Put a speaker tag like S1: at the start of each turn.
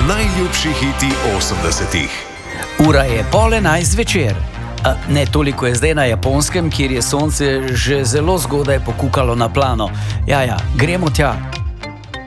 S1: Najljubši hiti 80-ih.
S2: Ura je 10:30 zvečer. Ne toliko je zdaj na Japonskem, kjer je sonce že zelo zgodaj pokukalo na plano. Ja, gremo tja.